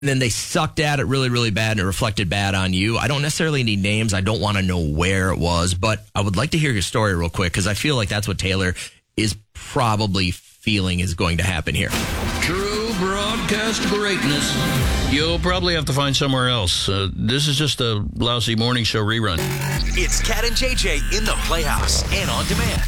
and then they sucked at it really, really bad, and it reflected bad on you. I don't necessarily need names. I don't want to know where it was, but I would like to hear your story real quick because I feel like that's what Taylor is probably feeling is going to happen here. True broadcast greatness. You'll probably have to find somewhere else. This is just a lousy morning show rerun. It's Cat and JJ in the Playhouse and on demand.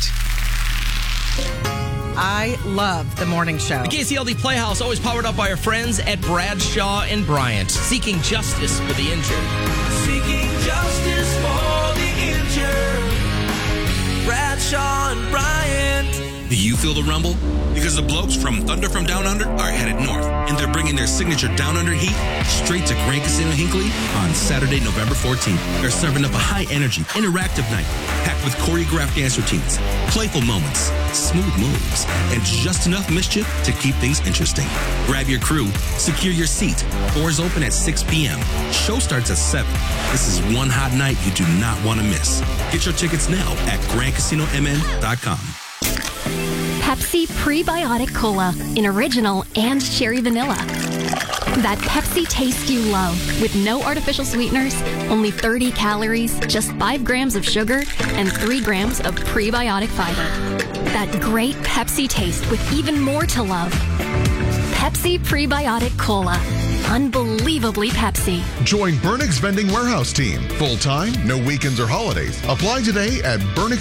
I love the morning show. The KCLD Playhouse, always powered up by our friends at Bradshaw and Bryant, seeking justice for the injured. Seeking justice for the injured. Bradshaw and Bryant. Do you feel the rumble? Because the blokes from Thunder from Down Under are headed north, and they're bringing their signature Down Under heat straight to Grand Casino Hinckley on Saturday, November 14th. They're serving up a high-energy, interactive night packed with choreographed dance routines, playful moments, smooth moves, and just enough mischief to keep things interesting. Grab your crew, secure your seat. Doors open at 6 p.m. Show starts at 7. This is one hot night you do not want to miss. Get your tickets now at GrandCasinoMN.com. Pepsi Prebiotic Cola in original and cherry vanilla. That Pepsi taste you love with no artificial sweeteners, only 30 calories, just 5 grams of sugar, and 3 grams of prebiotic fiber. That great Pepsi taste with even more to love. Pepsi Prebiotic Cola. Unbelievably Pepsi. Join Burnix Vending Warehouse Team. Full-time, no weekends or holidays. Apply today at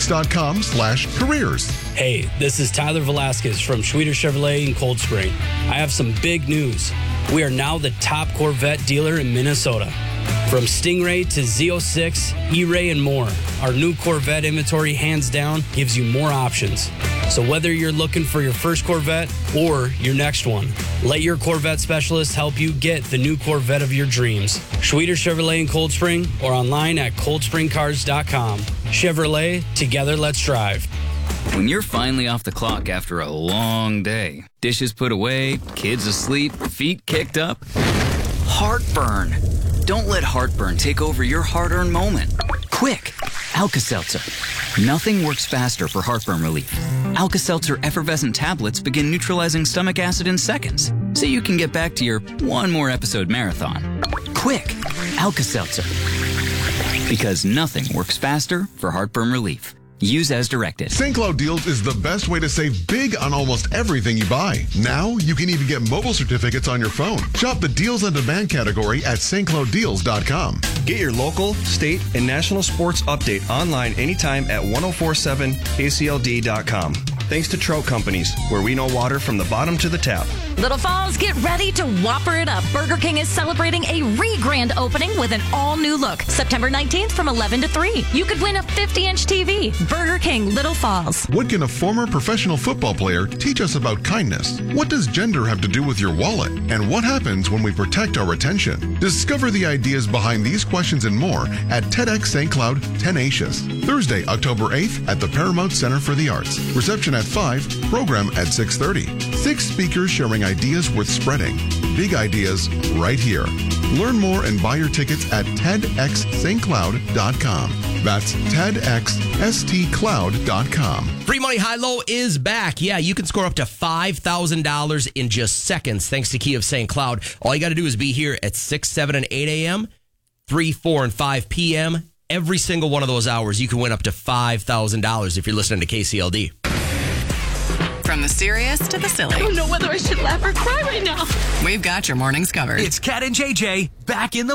burnix.com/careers. Hey, this is Tyler Velasquez from Schweeter Chevrolet in Cold Spring. I have some big news. We are now the top Corvette dealer in Minnesota. From Stingray to Z06, E-Ray, and more, our new Corvette inventory hands down gives you more options. So whether you're looking for your first Corvette or your next one, let your Corvette specialist help you get the new Corvette of your dreams. Schweeter Chevrolet in Cold Spring or online at coldspringcars.com. Chevrolet, together let's drive. When you're finally off the clock after a long day, dishes put away, kids asleep, feet kicked up, heartburn. Don't let heartburn take over your hard-earned moment. Quick, Alka-Seltzer. Nothing works faster for heartburn relief. Alka-Seltzer effervescent tablets begin neutralizing stomach acid in seconds, so you can get back to your one more episode marathon. Quick, Alka-Seltzer. Because nothing works faster for heartburn relief. Use as directed. St. Cloud Deals is the best way to save big on almost everything you buy. Now, you can even get mobile certificates on your phone. Shop the Deals on Demand category at stclouddeals.com. Get your local, state, and national sports update online anytime at 1047kcld.com. Thanks to Trout Companies, where we know water from the bottom to the tap. Little Falls, get ready to whopper it up. Burger King is celebrating a re-grand opening with an all-new look. September 19th from 11 to 3. You could win a 50-inch TV. Burger King, Little Falls. What can a former professional football player teach us about kindness? What does gender have to do with your wallet? And what happens when we protect our attention? Discover the ideas behind these questions and more at TEDx St. Cloud Tenacious. Thursday, October 8th at the Paramount Center for the Arts. Reception at 5, program at 6:30. 6 speakers sharing ideas worth spreading. Big ideas right here. Learn more and buy your tickets at TEDxStCloud.com. That's TEDxStCloud.com. Free Money High Low is back. Yeah, you can score up to $5,000 in just seconds thanks to Key of St. Cloud. All you got to do is be here at 6, 7, and 8 a.m., 3, 4, and 5 p.m. Every single one of those hours, you can win up to $5,000 if you're listening to KCLD. From the serious to the silly. I don't know whether I should laugh or cry right now. We've got your mornings covered. It's Cat and JJ back in the